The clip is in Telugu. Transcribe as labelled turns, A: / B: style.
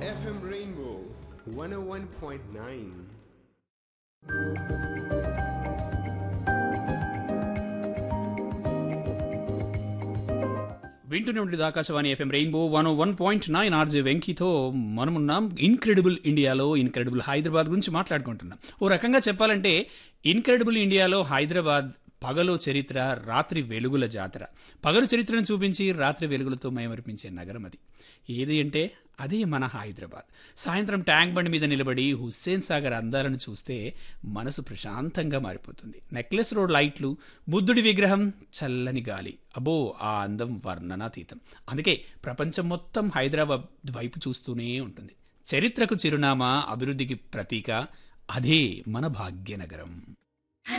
A: FM Rainbow 101.9.
B: వింటూనే ఉండేది ఆకాశవాణి ఎఫ్ఎం రెయిన్బో 101.9 ఆర్జే వెంకీతో మనమున్నాం ఇన్క్రెడిబుల్ ఇండియాలో ఇన్క్రెడిబుల్ హైదరాబాద్ గురించి మాట్లాడుకుంటున్నాం. ఓ రకంగా చెప్పాలంటే ఇన్క్రెడిబుల్ ఇండియాలో హైదరాబాద్ పగలు చరిత్ర, రాత్రి వెలుగుల జాతర. పగలు చరిత్రను చూపించి రాత్రి వెలుగులతో మైమరిపించే నగరం అది. ఏది అంటే అదే మన హైదరాబాద్. సాయంత్రం ట్యాంక్ బండ్ మీద నిలబడి హుస్సేన్ సాగర్ అందాలను చూస్తే మనసు ప్రశాంతంగా మారిపోతుంది. నెక్లెస్ రోడ్ లైట్లు, బుద్ధుడి విగ్రహం, చల్లని గాలి, అబో ఆ అందం వర్ణనాతీతం. అందుకే ప్రపంచం మొత్తం హైదరాబాద్ వైపు చూస్తూనే ఉంటుంది. చరిత్రకు చిరునామా, అభివృద్ధికి ప్రతీక, అదే మన భాగ్యనగరం.